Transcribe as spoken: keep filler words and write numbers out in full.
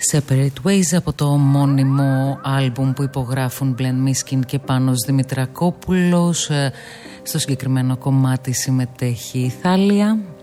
Separate Ways από το μόνιμο άλμπουμ που υπογράφουν Μπλεν Μίσκιν και Πάνος Δημητρακόπουλος. Στο συγκεκριμένο κομμάτι συμμετέχει η Θάλια.